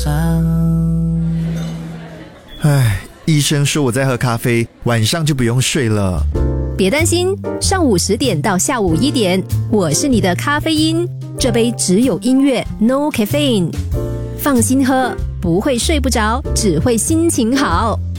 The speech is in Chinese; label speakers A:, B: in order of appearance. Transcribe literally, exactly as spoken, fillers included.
A: 唉，医生说我在喝咖啡，晚上就不用睡了。
B: 别担心，上午十点到下午一点，我是你的咖啡因，这杯只有音乐 ，No caffeine， 放心喝，不会睡不着，只会心情好。